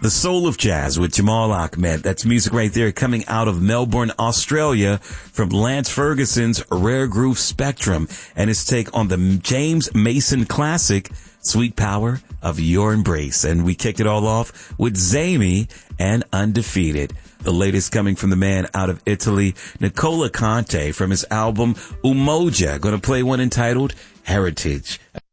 The Soul of Jazz with Jamal Ahmed. That's music right there coming out of Melbourne, Australia from Lance Ferguson's Rare Groove Spectrum and his take on the James Mason classic, Sweet Power of Your Embrace. And we kicked it all off with Zamie and Undefeated. The latest coming from the man out of Italy, Nicola Conte, from his album Umoja. Going to play one entitled Heritage.